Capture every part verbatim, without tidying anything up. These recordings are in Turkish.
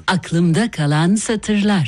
Aklımda kalan satırlar.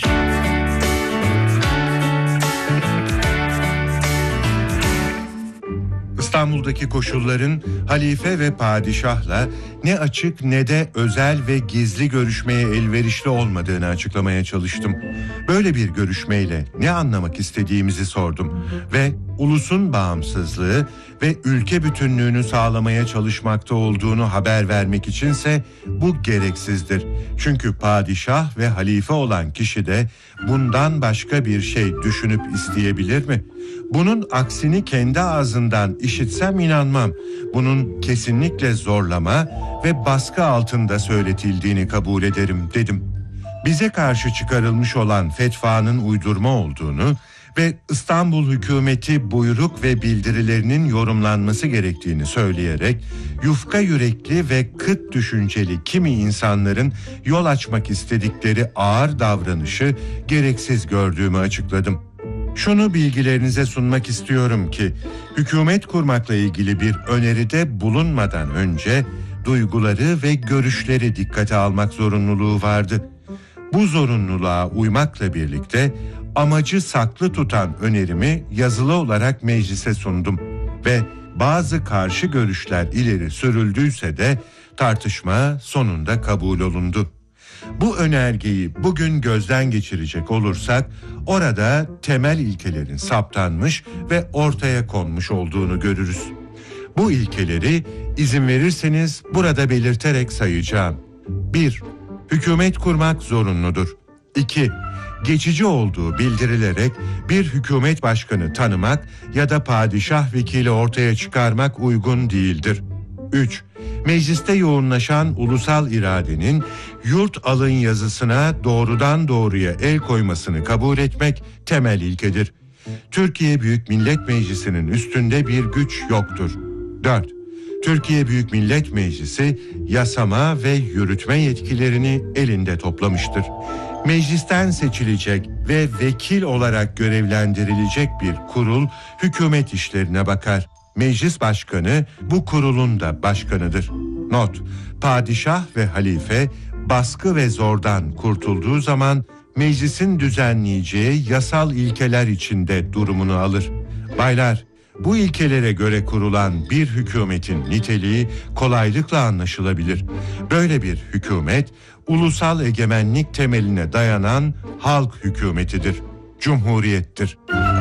İstanbul'daki koşulların halife ve padişahla ne açık ne de özel ve gizli görüşmeye elverişli olmadığını açıklamaya çalıştım. Böyle bir görüşmeyle ne anlamak istediğimizi sordum ve ulusun bağımsızlığı ve ülke bütünlüğünü sağlamaya çalışmakta olduğunu haber vermek içinse bu gereksizdir. Çünkü padişah ve halife olan kişi de bundan başka bir şey düşünüp isteyebilir mi? Bunun aksini kendi ağzından işitsem inanmam. Bunun kesinlikle zorlama ve baskı altında söyletildiğini kabul ederim dedim. Bize karşı çıkarılmış olan fetvanın uydurma olduğunu ve İstanbul hükümeti buyruk ve bildirilerinin yorumlanması gerektiğini söyleyerek yufka yürekli ve kıt düşünceli kimi insanların yol açmak istedikleri ağır davranışı gereksiz gördüğümü açıkladım. Şunu bilgilerinize sunmak istiyorum ki hükümet kurmakla ilgili bir öneride bulunmadan önce duyguları ve görüşleri dikkate almak zorunluluğu vardı. Bu zorunluluğa uymakla birlikte amacı saklı tutan önerimi yazılı olarak meclise sundum ve bazı karşı görüşler ileri sürüldüyse de tartışma sonunda kabul olundu. Bu önergeyi bugün gözden geçirecek olursak orada temel ilkelerin saptanmış ve ortaya konmuş olduğunu görürüz. Bu ilkeleri izin verirseniz burada belirterek sayacağım. bir. Hükümet kurmak zorunludur. iki. Geçici olduğu bildirilerek bir hükümet başkanı tanımak ya da padişah vekili ortaya çıkarmak uygun değildir. üç. Mecliste yoğunlaşan ulusal iradenin yurt alın yazısına doğrudan doğruya el koymasını kabul etmek temel ilkedir. Türkiye Büyük Millet Meclisi'nin üstünde bir güç yoktur. dört. Türkiye Büyük Millet Meclisi yasama ve yürütme yetkilerini elinde toplamıştır. Meclisten seçilecek ve vekil olarak görevlendirilecek bir kurul hükümet işlerine bakar. Meclis başkanı bu kurulun da başkanıdır. Not: Padişah ve halife baskı ve zordan kurtulduğu zaman meclisin düzenleyeceği yasal ilkeler içinde durumunu alır. Baylar, bu ilkelere göre kurulan bir hükümetin niteliği kolaylıkla anlaşılabilir. Böyle bir hükümet, ulusal egemenlik temeline dayanan halk hükümetidir. Cumhuriyettir.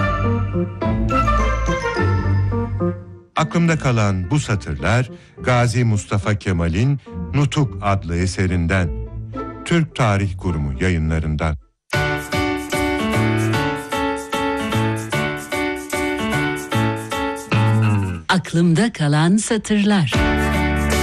Aklımda kalan bu satırlar Gazi Mustafa Kemal'in Nutuk adlı eserinden, Türk Tarih Kurumu yayınlarından. Aklımda kalan satırlar.